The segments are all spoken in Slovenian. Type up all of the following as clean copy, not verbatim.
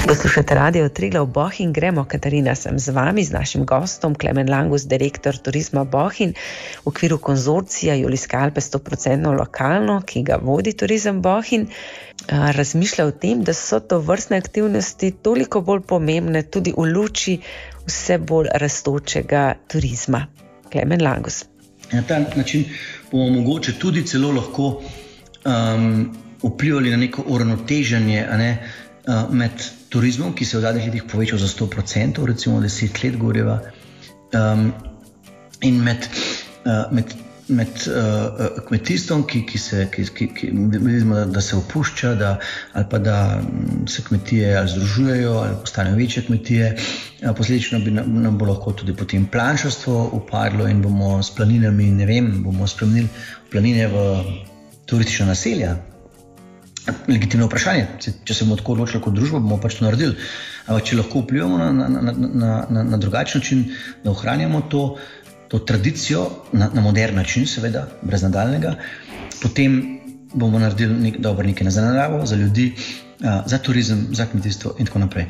Poslušate Radio Triglav Bohinj, gremo, Katarina, sem z vami, z našim gostom, Klemen Langus, direktor turizma Bohinj, v okviru konzorcija Julijske Alpe 100% lokalno, ki ga vodi turizem Bohinj, razmišlja o tem, da so to vrstne aktivnosti toliko bolj pomembne tudi v luči vse bolj rastočega turizma. Klemen Langus. Na ta način bomo mogoče tudi celo lahko vplivali na neko uravnoteženje, med turizmom, ki se v zadnjih letih povečal za 100%, recimo 10 let goreva, in med kmetijstvom, ki vidimo, da se opušča, ali pa da se kmetije ali združujejo, ali postanejo večje kmetije. Posledično nam bo lahko tudi potem planšarstvo upadlo in bomo s planinami, bomo spremenili planine v turistična naselja. Legitimno vprašanje, če se bomo tako odločili kot družba, bomo pač to naredili. Ampak če lahko vplivamo na drugačen način, da ohranjamo to tradicijo na modern način, seveda, brez nadaljnega, potem bomo naredili nekaj za naravo, za ljudi, za turizem, za kmetijstvo in tako naprej.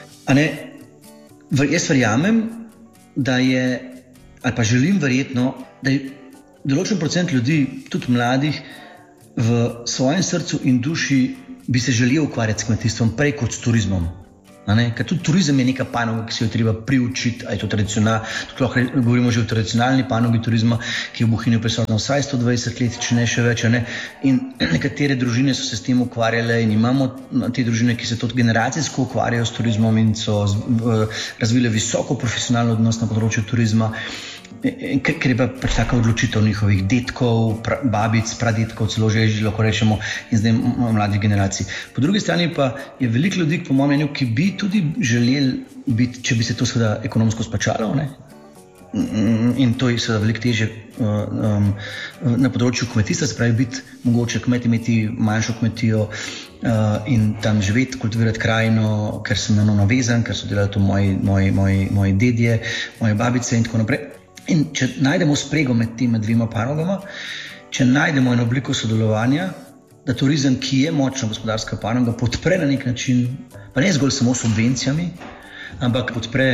Jaz verjamem, da je, ali pa želim verjetno, da je določen procent ljudi, tudi mladih, v svojem srcu in duši bi se želel ukvarjati s kmetijstvom prej kot s turizmom. Ker tudi turizem je neka panoga, ki se jo treba priučiti, ali je to tradicionalno, tukaj govorimo že o tradicionalni panogi turizma, ki je v Bohinju prisotna vsaj 120 let, če ne še več. In nekatere družine so se s tem ukvarjale in imamo te družine, ki se tudi generacijsko ukvarjajo s turizmom in so razvile visoko profesionalno odnos na področju turizma. Ker je pa pač taka odločitev njihovih detkov, babic, pradetkov, celo že lahko rečemo, in zdaj mladih generacij. Po drugi strani pa je veliko ljudi, po mojem mnenju, ki bi tudi želeli biti, če bi se to seveda ekonomsko splačalo, in to je seveda veliko težje na področju kmetijstva, se pravi biti mogoče kmet, imeti manjšo kmetijo in tam živeti, kultivirati krajino, ker sem na njo navezan, ker so delali to moji dedje, moje babice in tako naprej. In če najdemo sprego med tema dvema panogama, če najdemo eno obliko sodelovanja, da turizem, ki je močna gospodarska panoga, podpre na nek način, pa ne zgolj samo subvencijami, ampak podpre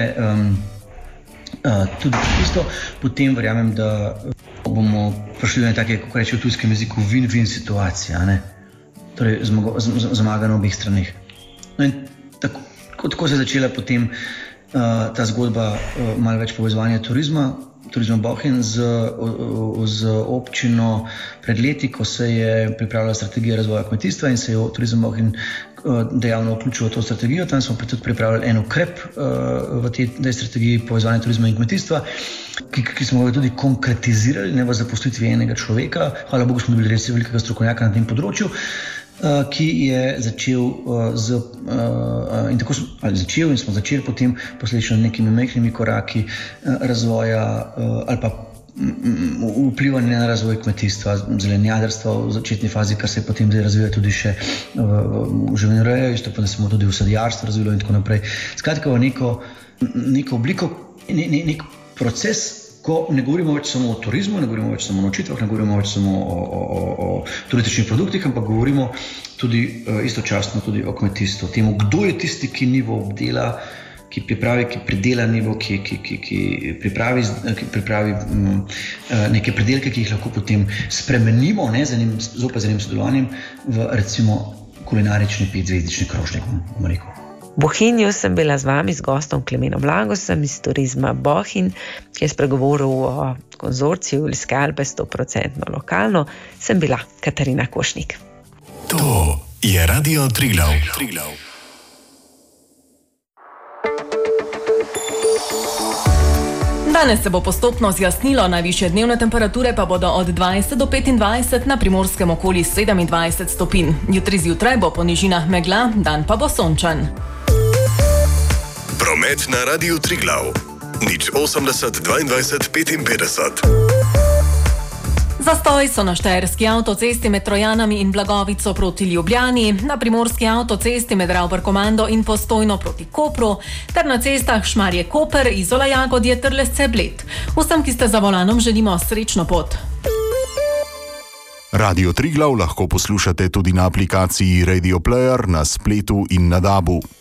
tudi kmetijstvo, potem verjamem, da bomo prišli na take, kako reče v tujskem jeziku, win-win situacija, torej zmaga na obeh straneh. No in tako se je začela potem ta zgodba malo več povezovanja turizma Bohinj z občino pred leti, ko se je pripravila strategija razvoja kmetijstva in se je turizem Bohinj dejavno vključil v to strategijo. Tam smo tudi pripravili en ukrep v tej strategiji povezovanja turizma in kmetijstva, ki smo ga tudi konkretizirali, v zaposlitvi enega človeka. Hvala Bogu smo bili res velikega strokovnjaka na tem področju, ki je začel in smo začeli potem posledično nekimi majhnimi koraki razvoja ali pa vplivanja na razvoj kmetijstva, zelenjadarstva v začetni fazi, kar se je potem zdaj razvija tudi še v živinoreji, isto pa da se bomo tudi v sadjarstvu razvilo in tako naprej. Skratka, v neko obliko, nek proces, ko ne govorimo več samo o turizmu, ne govorimo več samo o nočitvah, ne govorimo več samo o turističnih produktih, ampak govorimo tudi istočasno tudi o kmetijstvu. Temu, kdo je tisti, ki nivo obdela, ki pridela nivo, ki pripravi neke pridelke, ki jih lahko potem spremenimo, zopet z enim sodelovanjem v recimo kulinarični 5-zvezdični krožnik, bomo rekel. V Bohinju sem bila z vami, z gostom Klemenom Langusom iz turizma Bohinj, ki je spregovoril o konzorciju Julijske Alpe 100% lokalno. Sem bila Katarina Košnik. To je Radio Triglav. Danes se bo postopno zjasnilo, najvišje dnevne temperature pa bodo od 20 do 25, na Primorskem okoli 27 stopinj. Jutri zjutraj bo po nižinah megla, dan pa bo sončen. Promet na Radiu Triglav. 080 22 55. Zastoj so na Štajerski avtocesti med Trojanami in Blagovico proti Ljubljani, na Primorski avtocesti med Ravbarkomando in Postojno proti Kopru, ter na cestah Šmarje-Koper, Izola-Jagodje ter Lesce-Bled. Vsem, ki ste za volanom, želimo srečno pot. Radio Triglav lahko poslušate tudi na aplikaciji Radio Player, na spletu in na DAB-u.